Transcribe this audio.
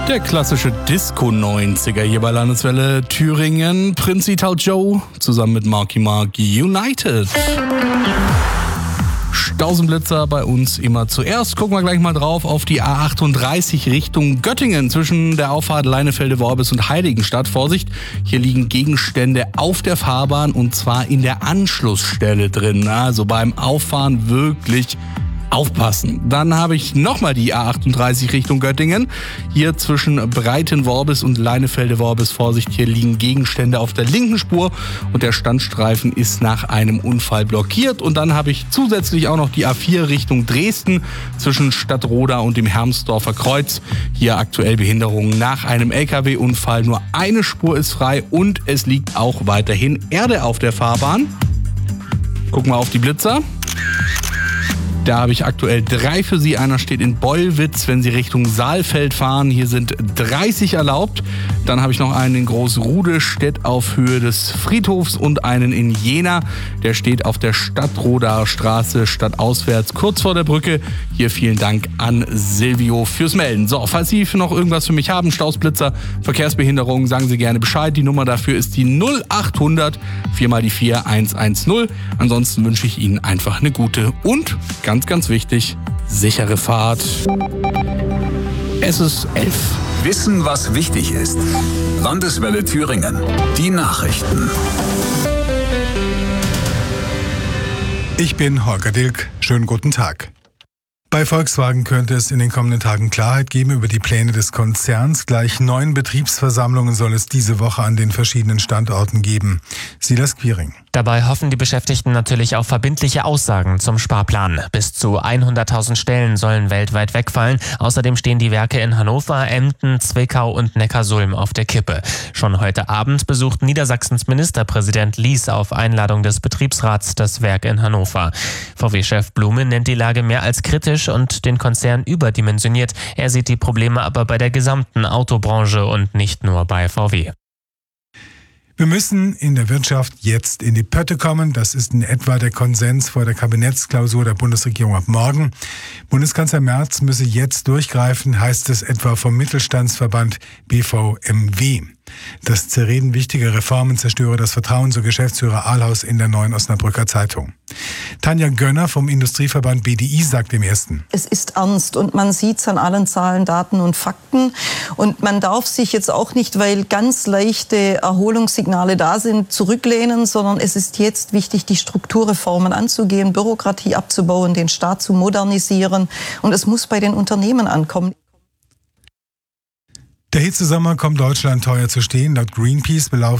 Der klassische Disco-90er hier bei Landeswelle Thüringen. Prinz Ital Joe zusammen mit Marky Mark United. Stausenblitzer bei uns immer zuerst. Gucken wir gleich mal drauf auf die A38 Richtung Göttingen zwischen der Auffahrt Leinefelde-Worbis und Heiligenstadt. Vorsicht, hier liegen Gegenstände auf der Fahrbahn und zwar in der Anschlussstelle drin. Also beim Auffahren wirklich aufpassen. Dann habe ich nochmal die A38 Richtung Göttingen. Hier zwischen Breitenworbis und Leinefelde-Worbis. Vorsicht, hier liegen Gegenstände auf der linken Spur und der Standstreifen ist nach einem Unfall blockiert. Und dann habe ich zusätzlich auch noch die A4 Richtung Dresden zwischen Stadtroda und dem Hermsdorfer Kreuz. Hier aktuell Behinderungen nach einem LKW-Unfall. Nur eine Spur ist frei und es liegt auch weiterhin Erde auf der Fahrbahn. Gucken wir auf die Blitzer. Da habe ich aktuell 3 für Sie. Einer steht in Beulwitz, wenn Sie Richtung Saalfeld fahren. Hier sind 30 erlaubt. Dann habe ich noch einen in Großrude-Stedt auf Höhe des Friedhofs und einen in Jena. Der steht auf der Stadtrodaer Straße stadtauswärts kurz vor der Brücke. Hier vielen Dank an Silvio fürs Melden. So, falls Sie noch irgendwas für mich haben, Stausblitzer, Verkehrsbehinderung, sagen Sie gerne Bescheid. Die Nummer dafür ist die 0800 4 mal die 4 110. Ansonsten wünsche ich Ihnen einfach eine gute und ganz wichtig, sichere Fahrt. Es ist 11. Wissen, was wichtig ist. Landeswelle Thüringen. Die Nachrichten. Ich bin Holger Dilk. Schönen guten Tag. Bei Volkswagen könnte es in den kommenden Tagen Klarheit geben über die Pläne des Konzerns. Gleich 9 Betriebsversammlungen soll es diese Woche an den verschiedenen Standorten geben. Silas Quiring. Dabei hoffen die Beschäftigten natürlich auf verbindliche Aussagen zum Sparplan. Bis zu 100.000 Stellen sollen weltweit wegfallen. Außerdem stehen die Werke in Hannover, Emden, Zwickau und Neckarsulm auf der Kippe. Schon heute Abend besucht Niedersachsens Ministerpräsident Lies auf Einladung des Betriebsrats das Werk in Hannover. VW-Chef Blume nennt die Lage mehr als kritisch und den Konzern überdimensioniert. Er sieht die Probleme aber bei der gesamten Autobranche und nicht nur bei VW. Wir müssen in der Wirtschaft jetzt in die Pötte kommen. Das ist in etwa der Konsens vor der Kabinettsklausur der Bundesregierung ab morgen. Bundeskanzler Merz müsse jetzt durchgreifen, heißt es etwa vom Mittelstandsverband BVMW. Das Zerreden wichtiger Reformen zerstöre das Vertrauen, so Geschäftsführer Ahlhaus in der Neuen Osnabrücker Zeitung. Tanja Gönner vom Industrieverband BDI sagt im Ersten: Es ist ernst und man sieht es an allen Zahlen, Daten und Fakten. Und man darf sich jetzt auch nicht, weil ganz leichte Erholungssignale da sind, zurücklehnen, sondern es ist jetzt wichtig, die Strukturreformen anzugehen, Bürokratie abzubauen, den Staat zu modernisieren. Und es muss bei den Unternehmen ankommen. Der Hitzesommer kommt Deutschland teuer zu stehen. Laut Greenpeace belaufen